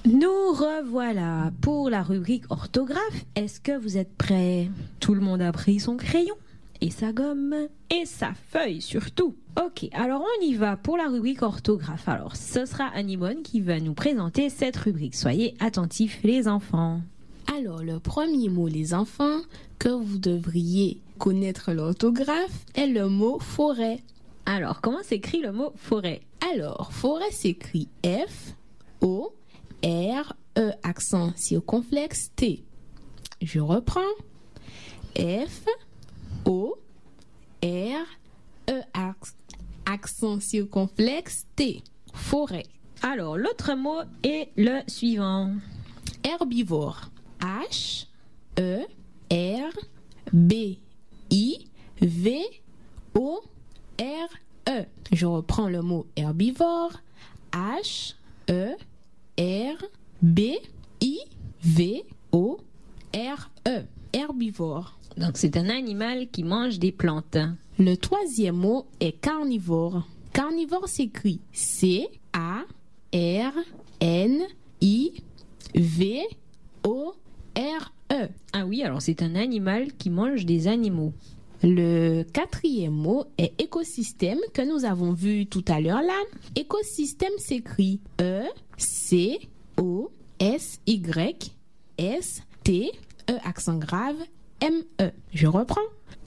Nous revoilà pour la rubrique orthographe. Est-ce que vous êtes prêts? Tout le monde a pris son crayon et sa gomme et sa feuille surtout. Ok, alors on y va pour la rubrique orthographe. Alors ce sera Anémone qui va nous présenter cette rubrique. Soyez attentifs les enfants. Alors le premier mot les enfants que vous devriez connaître l'orthographe est le mot forêt. Alors comment s'écrit le mot forêt? Alors forêt s'écrit F-O-R-E accent circonflexe T. Je reprends. F-O-R-E accent circonflexe T. Forêt. Alors l'autre mot est le suivant. Herbivore. H-E-R-B-I-V-O-R-E. Je reprends le mot herbivore. H-E-R-B-I-V-O-R-E. Herbivore. Donc c'est un animal qui mange des plantes. Le troisième mot est carnivore. Carnivore s'écrit C-A-R-N-I-V-O-R-E. Ah oui, alors c'est un animal qui mange des animaux. Le quatrième mot est écosystème que nous avons vu tout à l'heure là. Écosystème s'écrit E-C-O-S-Y-S-T-E accent grave M-E. Je reprends.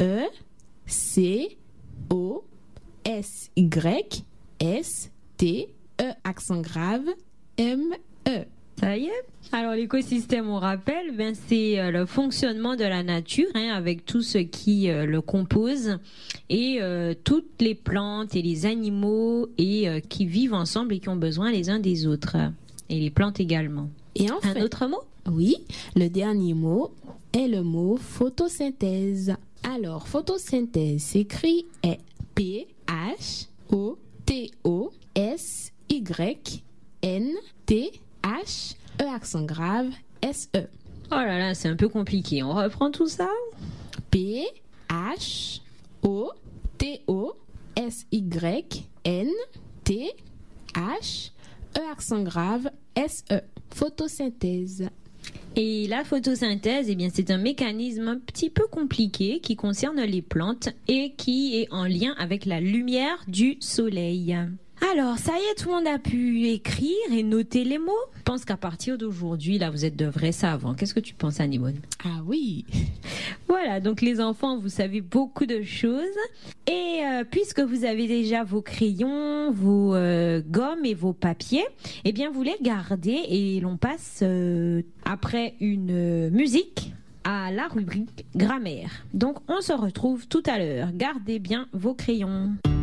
E-C-O-S-Y-S-T-E accent grave M-E. Ça y est. Alors l'écosystème, on rappelle, c'est le fonctionnement de la nature avec tout ce qui le compose et toutes les plantes et les animaux et qui vivent ensemble et qui ont besoin les uns des autres. Et les plantes également. Et enfin, un autre mot? Oui, le dernier mot est le mot photosynthèse. Alors, photosynthèse s'écrit P-H-O-T-O-S-Y-N-T-H-E accent grave S-E. Oh là là, c'est un peu compliqué. On reprend tout ça? P-H-O-T-O-S-Y-N-T-H-E accent grave S-E. Photosynthèse. Et la photosynthèse, c'est un mécanisme un petit peu compliqué qui concerne les plantes et qui est en lien avec la lumière du soleil. Alors, ça y est, tout le monde a pu écrire et noter les mots. Je pense qu'à partir d'aujourd'hui, là, vous êtes de vrais savants. Qu'est-ce que tu penses, Anémone? Ah oui. Voilà, donc les enfants, vous savez beaucoup de choses. Et puisque vous avez déjà vos crayons, vos gommes et vos papiers, vous les gardez et l'on passe après une musique à la rubrique grammaire. Donc, on se retrouve tout à l'heure. Gardez bien vos crayons.